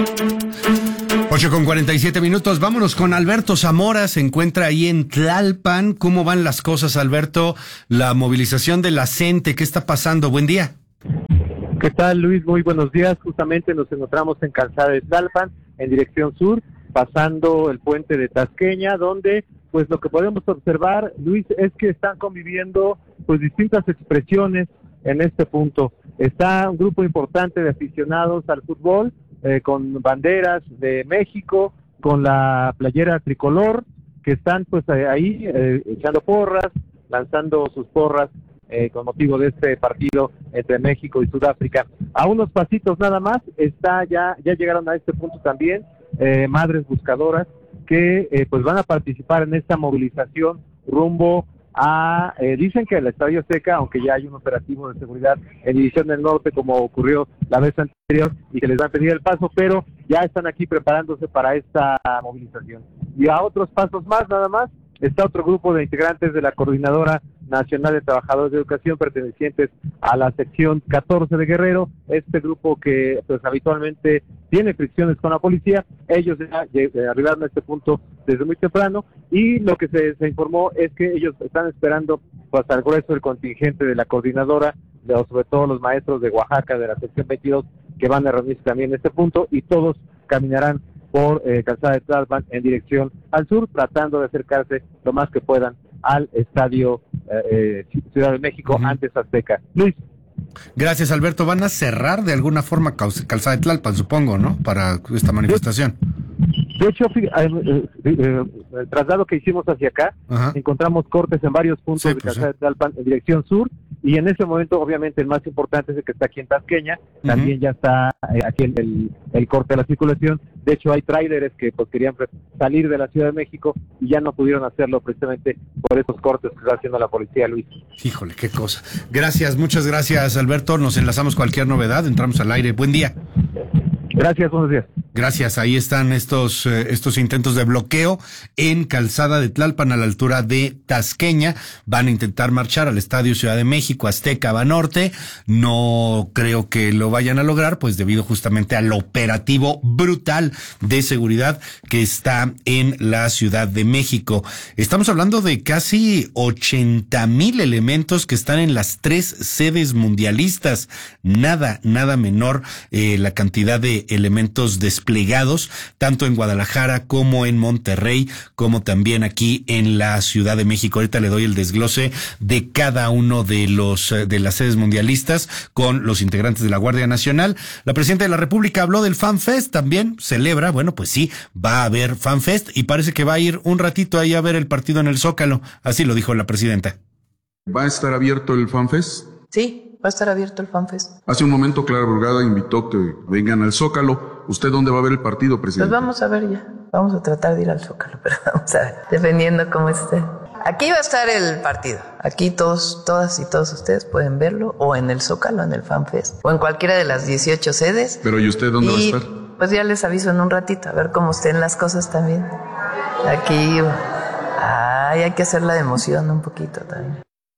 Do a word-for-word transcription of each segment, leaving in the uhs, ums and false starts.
Ocho con cuarenta y siete minutos, vámonos con Alberto Zamora, se encuentra ahí en Tlalpan. ¿Cómo van las cosas, Alberto? La movilización de la gente, ¿qué está pasando? Buen día. ¿Qué tal, Luis? Muy buenos días. Justamente nos encontramos en Calzada de Tlalpan, en dirección sur, pasando el puente de Tasqueña, donde pues lo que podemos observar, Luis, es que están conviviendo pues distintas expresiones en este punto. Está un grupo importante de aficionados al fútbol, eh, con banderas de México, con la playera tricolor, que están pues ahí eh, echando porras, lanzando sus porras eh, con motivo de este partido entre México y Sudáfrica. A unos pasitos nada más, está ya, ya llegaron a este punto también eh, madres buscadoras que eh, pues van a participar en esta movilización rumbo a, eh, dicen que el Estadio Azteca, aunque ya hay un operativo de seguridad en División del Norte como ocurrió la vez anterior y que les va a pedir el paso, pero ya están aquí preparándose para esta movilización. Y a otros pasos más nada más, está otro grupo de integrantes de la Coordinadora Nacional de Trabajadores de Educación pertenecientes a la sección catorce de Guerrero, este grupo que pues habitualmente tiene fricciones con la policía. Ellos ya arribaron a este punto desde muy temprano y lo que se, se informó es que ellos están esperando pues al grueso del contingente de la coordinadora, de, sobre todo los maestros de Oaxaca de la sección veintidós, que van a reunirse también en este punto, y todos caminarán por eh, Calzada de Tlalpan en dirección al sur, tratando de acercarse lo más que puedan al Estadio eh, eh, Ciudad de México, uh-huh. antes Azteca. Luis. Gracias, Alberto. Van a cerrar de alguna forma Calzada de Tlalpan, supongo, ¿no? Para esta manifestación. De hecho, eh, eh, eh, el traslado que hicimos hacia acá, uh-huh. encontramos cortes en varios puntos sí, de Calzada pues, de Tlalpan en dirección sur, y en ese momento, obviamente, el más importante es el que está aquí en Tasqueña, uh-huh. también ya está eh, aquí en el, el corte de la circulación. De hecho, hay tráileres que pues querían salir de la Ciudad de México y ya no pudieron hacerlo precisamente por esos cortes que está haciendo la policía, Luis. Híjole, qué cosa. Gracias, muchas gracias, Alberto. Nos enlazamos cualquier novedad, entramos al aire. Buen día. Gracias, buenos días. Gracias, ahí están estos eh, estos intentos de bloqueo en Calzada de Tlalpan a la altura de Tasqueña. Van a intentar marchar al Estadio Ciudad de México, Azteca, Banorte. No creo que lo vayan a lograr, pues debido justamente al operativo brutal de seguridad que está en la Ciudad de México. Estamos hablando de casi ochenta mil elementos que están en las tres sedes mundialistas. Nada, nada menor eh, la cantidad de elementos desplegados, tanto en Guadalajara como en Monterrey, como también aquí en la Ciudad de México. Ahorita le doy el desglose de cada uno de los de las sedes mundialistas con los integrantes de la Guardia Nacional. La presidenta de la República habló del FanFest, también celebra, bueno, pues sí, va a haber FanFest y parece que va a ir un ratito ahí a ver el partido en el Zócalo. Así lo dijo la presidenta. ¿Va a estar abierto el FanFest? Sí. Va a estar abierto el FanFest. Hace un momento Clara Brugada invitó que vengan al Zócalo. ¿Usted dónde va a ver el partido, presidente? Pues vamos a ver ya. Vamos a tratar de ir al Zócalo, pero vamos a ver, dependiendo cómo esté. Aquí va a estar el partido. Aquí todos, todas y todos ustedes pueden verlo, o en el Zócalo, en el FanFest, o en cualquiera de las dieciocho sedes. Pero ¿y usted dónde y, va a estar? Pues ya les aviso en un ratito, a ver cómo estén las cosas también. Aquí, ay, hay que hacer la de emoción un poquito también.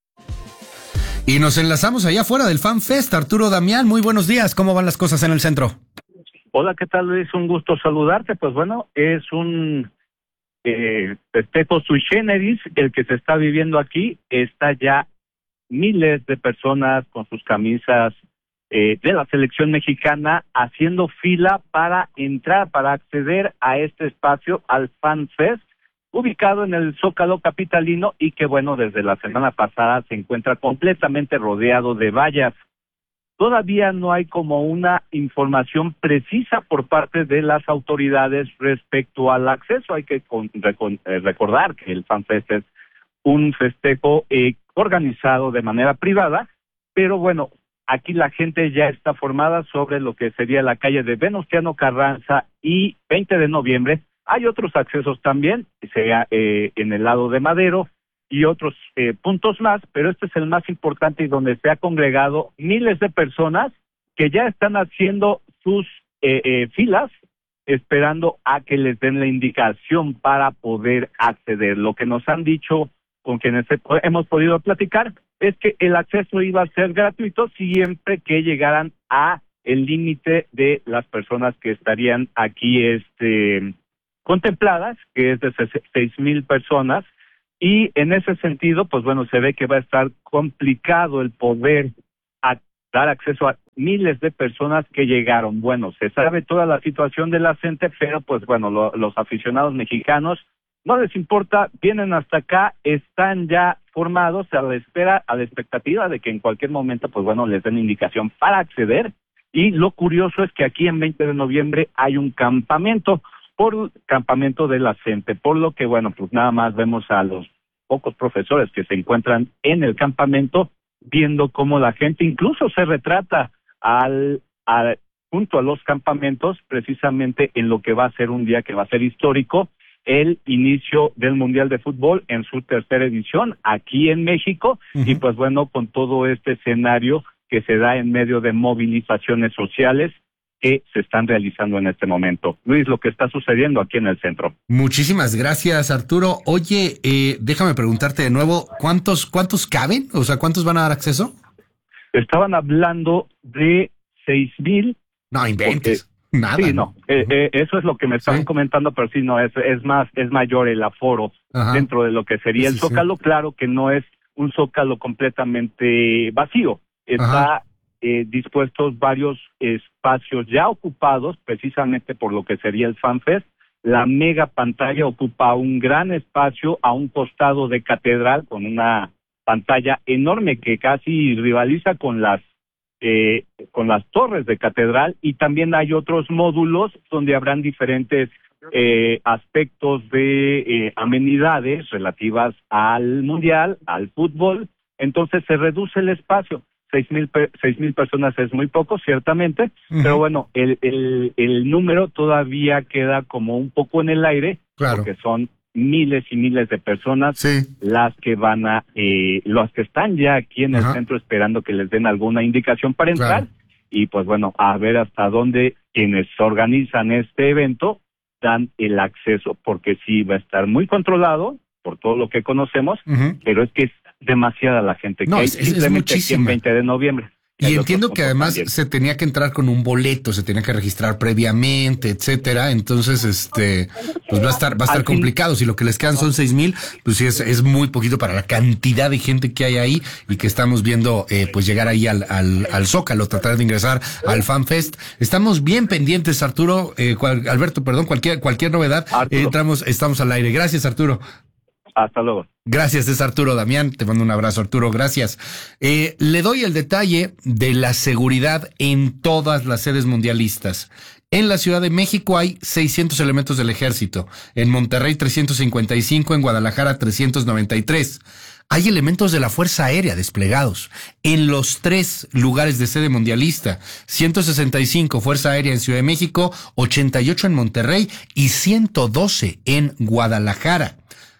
Y nos enlazamos allá afuera del FanFest. Arturo Damián, muy buenos días. ¿Cómo van las cosas en el centro? Hola, ¿qué tal, Luis? Un gusto saludarte. Pues bueno, es un eh, festejo sui generis el que se está viviendo aquí. Está ya miles de personas con sus camisas eh, de la selección mexicana haciendo fila para entrar, para acceder a este espacio, al FanFest, ubicado en el Zócalo capitalino y que, bueno, desde la semana pasada se encuentra completamente rodeado de vallas. Todavía no hay como una información precisa por parte de las autoridades respecto al acceso. Hay que con, recon, eh, recordar que el FanFest es un festejo eh, organizado de manera privada, pero bueno, aquí la gente ya está formada sobre lo que sería la calle de Venustiano Carranza y veinte de noviembre. Hay otros accesos también, sea eh, en el lado de Madero y otros eh, puntos más, pero este es el más importante y donde se ha congregado miles de personas que ya están haciendo sus eh, eh, filas, esperando a que les den la indicación para poder acceder. Lo que nos han dicho, con quienes hemos podido platicar, es que el acceso iba a ser gratuito siempre que llegaran a el límite de las personas que estarían aquí este contempladas, que es de seis mil personas, y en ese sentido, pues bueno, se ve que va a estar complicado el poder a, dar acceso a miles de personas que llegaron. Bueno, se sabe toda la situación de la gente, pero pues bueno, lo, los aficionados mexicanos no les importa, vienen hasta acá, están ya formados a la espera, a la expectativa de que en cualquier momento, pues bueno, les den indicación para acceder. Y lo curioso es que aquí en veinte de noviembre hay un campamento, por campamento de la gente, por lo que, bueno, pues nada más vemos a los pocos profesores que se encuentran en el campamento, viendo cómo la gente incluso se retrata al, al junto a los campamentos, precisamente en lo que va a ser un día que va a ser histórico, el inicio del Mundial de Fútbol en su tercera edición aquí en México, uh-huh. y pues bueno, con todo este escenario que se da en medio de movilizaciones sociales que se están realizando en este momento. Luis, lo que está sucediendo aquí en el centro. Muchísimas gracias, Arturo. Oye, eh, déjame preguntarte de nuevo, ¿cuántos cuántos caben? O sea, ¿cuántos van a dar acceso? Estaban hablando de seis mil. No, inventes. Porque... Nada. Sí, no, eh, eh, eso es lo que me estaban ¿Sí? comentando, pero sí, no, es, es más, es mayor el aforo Ajá. dentro de lo que sería sí, el Zócalo, sí. Claro que no es un Zócalo completamente vacío, está eh, dispuestos varios espacios ya ocupados, precisamente por lo que sería el FanFest. La mega pantalla ocupa un gran espacio a un costado de Catedral, con una pantalla enorme que casi rivaliza con las Eh, con las torres de Catedral, y también hay otros módulos donde habrán diferentes eh, aspectos de eh, amenidades relativas al mundial, al fútbol. Entonces se reduce el espacio. Seis mil seis mil personas es muy poco, ciertamente, uh-huh. pero bueno, el, el, el número todavía queda como un poco en el aire, claro. porque son miles y miles de personas sí. las que van a, eh, los que están ya aquí en el Ajá. centro esperando que les den alguna indicación para entrar, claro. y pues bueno, a ver hasta dónde quienes organizan este evento dan el acceso, porque sí va a estar muy controlado por todo lo que conocemos, uh-huh. pero es que es demasiada la gente que no, hay es, simplemente es aquí en veinte de noviembre. Y entiendo que además también. se tenía que entrar con un boleto, se tenía que registrar previamente, etcétera. Entonces, este, pues va a estar, va a estar complicado. Si lo que les quedan son seis mil, pues sí es, es muy poquito para la cantidad de gente que hay ahí y que estamos viendo, eh, pues llegar ahí al, al, al Zócalo, tratar de ingresar al FanFest. Estamos bien pendientes, Arturo, eh, cual, Alberto, perdón, cualquier, cualquier novedad, eh, entramos, estamos al aire. Gracias, Arturo. Hasta luego. Gracias, es Arturo Damián. Te mando un abrazo, Arturo. Gracias. Eh, le doy el detalle de la seguridad en todas las sedes mundialistas. En la Ciudad de México hay seiscientos elementos del Ejército. En Monterrey, trescientos cincuenta y cinco. En Guadalajara, trescientos noventa y tres. Hay elementos de la Fuerza Aérea desplegados en los tres lugares de sede mundialista. ciento sesenta y cinco Fuerza Aérea en Ciudad de México, ochenta y ocho en Monterrey y ciento doce en Guadalajara.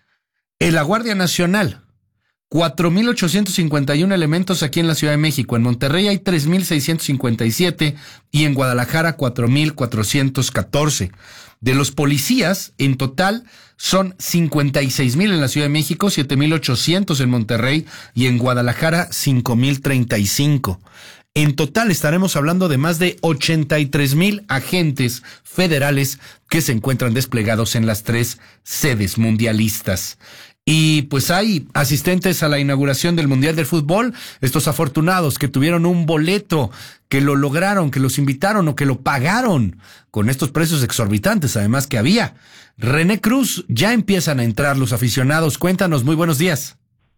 En la Guardia Nacional, cuatro mil ochocientos cincuenta y uno elementos aquí en la Ciudad de México. En Monterrey hay tres mil seiscientos cincuenta y siete y en Guadalajara cuatro mil cuatrocientos catorce. De los policías, en total, son cincuenta y seis mil en la Ciudad de México, siete mil ochocientos en Monterrey y en Guadalajara cinco mil treinta y cinco. En total estaremos hablando de más de ochenta y tres mil agentes federales que se encuentran desplegados en las tres sedes mundialistas. Y pues hay asistentes a la inauguración del Mundial del Fútbol, estos afortunados que tuvieron un boleto, que lo lograron, que los invitaron o que lo pagaron con estos precios exorbitantes además que había. René Cruz, ya empiezan a entrar los aficionados. Cuéntanos, muy buenos días.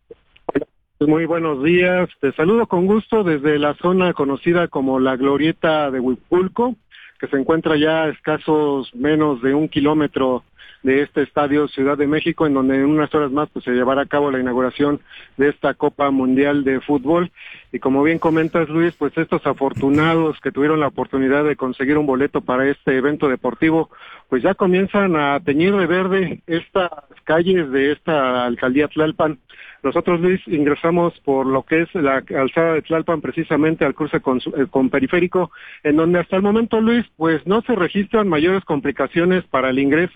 Muy buenos días, te saludo con gusto desde la zona conocida como la Glorieta de Huipulco, que se encuentra ya a escasos menos de un kilómetro de este estadio Ciudad de México, en donde en unas horas más pues se llevará a cabo la inauguración de esta Copa Mundial de Fútbol. Y como bien comentas, Luis, pues estos afortunados que tuvieron la oportunidad de conseguir un boleto para este evento deportivo, pues ya comienzan a teñir de verde estas calles de esta alcaldía Tlalpan. Nosotros, Luis, ingresamos por lo que es la calzada de Tlalpan, precisamente al cruce con, con Periférico, en donde hasta el momento, Luis, pues no se registran mayores complicaciones para el ingreso.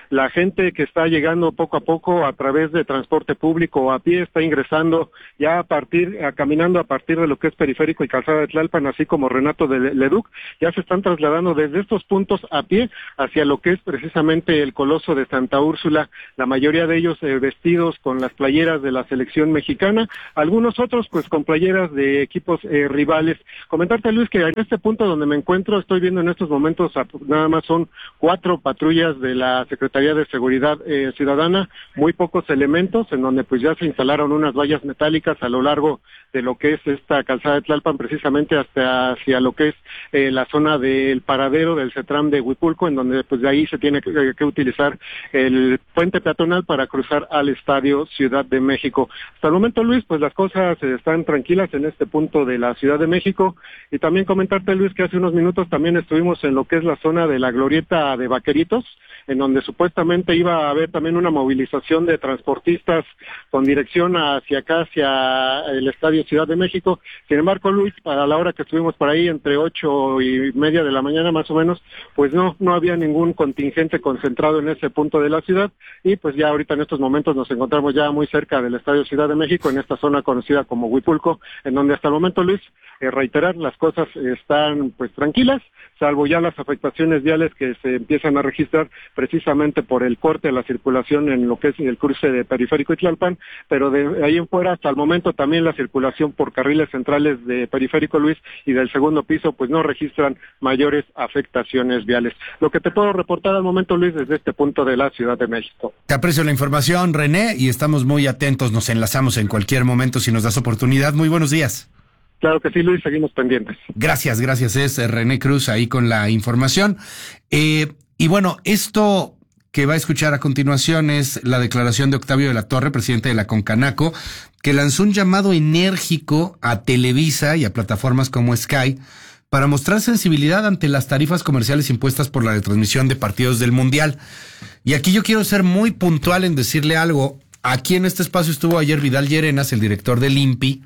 La gente que está llegando poco a poco a través de transporte público o a pie está ingresando ya a partir, a, caminando a partir de lo que es Periférico y Calzada de Tlalpan, así como Renato de Leduc, ya se están trasladando desde estos puntos a pie hacia lo que es precisamente el Coloso de Santa Úrsula, la mayoría de ellos eh, vestidos con las playeras de la selección mexicana, algunos otros pues con playeras de equipos eh, rivales. Comentarte, Luis, que en este punto donde me encuentro, estoy viendo en estos momentos nada más son cuatro patrullas de la Secretaría de Seguridad eh, Ciudadana, muy pocos elementos, en donde pues ya se instalaron unas vallas metálicas a lo largo de lo que es esta calzada de Tlalpan, precisamente hasta hacia lo que es eh, la zona del paradero del CETRAM de Huipulco, en donde pues de ahí se tiene que, que utilizar el puente peatonal para cruzar al Estadio Ciudad de México. Hasta el momento, Luis, pues las cosas están tranquilas en este punto de la Ciudad de México, y también comentarte, Luis, que hace unos minutos también estuvimos en lo que es la zona de la glorieta de Vaqueritos, en donde supuestamente iba a haber también una movilización de transportistas con dirección hacia acá, hacia el Estadio Ciudad de México. Sin embargo, Luis, para la hora que estuvimos por ahí, entre ocho y media de la mañana más o menos, pues no, no había ningún contingente concentrado en ese punto de la ciudad, y pues ya ahorita en estos momentos nos encontramos ya muy cerca del Estadio Ciudad de México, en esta zona conocida como Huipulco, en donde hasta el momento, Luis, eh, reiterar, las cosas están pues tranquilas, salvo ya las afectaciones viales que se empiezan a registrar precisamente por el corte de la circulación en lo que es el cruce de Periférico y Tlalpan, pero de ahí en fuera hasta el momento también la circulación por carriles centrales de Periférico, Luis, y del segundo piso pues no registran mayores afectaciones viales. Lo que te puedo reportar al momento, Luis, desde este punto de la Ciudad de México. Te aprecio la información, René, y estamos muy atentos, nos enlazamos en cualquier momento si nos das oportunidad. Muy buenos días. Claro que sí, Luis, seguimos pendientes. Gracias, gracias, es René Cruz ahí con la información. Eh, y bueno, esto que va a escuchar a continuación es la declaración de Octavio de la Torre, presidente de la Concanaco, que lanzó un llamado enérgico a Televisa y a plataformas como Sky para mostrar sensibilidad ante las tarifas comerciales impuestas por la retransmisión de partidos del Mundial. Y aquí yo quiero ser muy puntual en decirle algo. Aquí en este espacio estuvo ayer Vidal Llerenas, el director del I N P I,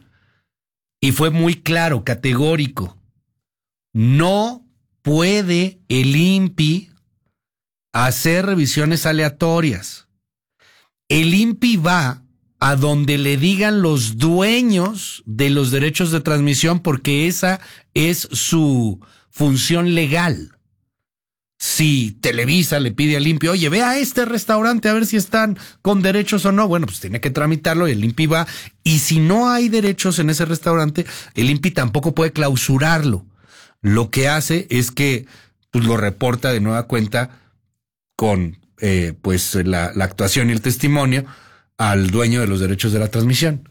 y fue muy claro, categórico. No puede el I N P I hacer revisiones aleatorias. El I N P I va a donde le digan los dueños de los derechos de transmisión, porque esa es su función legal. Si Televisa le pide al I N P I, oye, ve a este restaurante a ver si están con derechos o no, bueno, pues tiene que tramitarlo y el I N P I va. Y si no hay derechos en ese restaurante, el I N P I tampoco puede clausurarlo. Lo que hace es que pues, lo reporta de nueva cuenta con eh, pues la, la actuación y el testimonio al dueño de los derechos de la transmisión.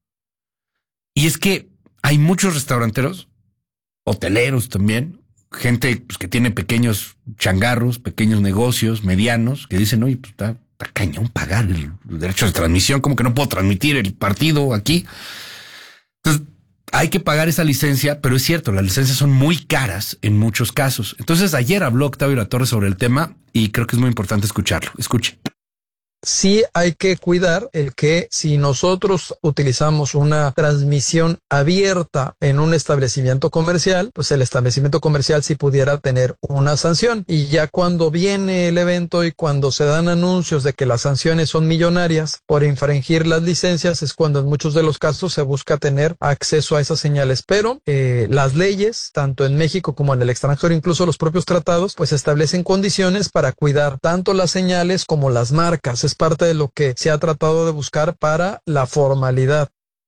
Y es que hay muchos restauranteros, hoteleros también, gente pues, que tiene pequeños changarros, pequeños negocios, medianos, que dicen, oye, pues está, está cañón pagar el, el derecho de transmisión, como que no puedo transmitir el partido aquí. Entonces, hay que pagar esa licencia, pero es cierto, las licencias son muy caras en muchos casos. Entonces, ayer habló Octavio de la Torre sobre el tema y creo que es muy importante escucharlo. Escuche. Sí hay que cuidar el que si nosotros utilizamos una transmisión abierta en un establecimiento comercial, pues el establecimiento comercial sí pudiera tener una sanción. Y ya cuando viene el evento y cuando se dan anuncios de que las sanciones son millonarias por infringir las licencias, es cuando en muchos de los casos se busca tener acceso a esas señales. Pero eh, las leyes, tanto en México como en el extranjero, incluso los propios tratados, pues establecen condiciones para cuidar tanto las señales como las marcas. Es parte de lo que se ha tratado de buscar para la formalidad.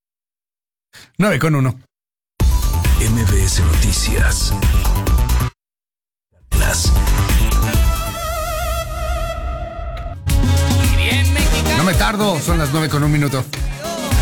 nueve con uno. M B S Noticias. Las. No me tardo, son las nueve con un minuto.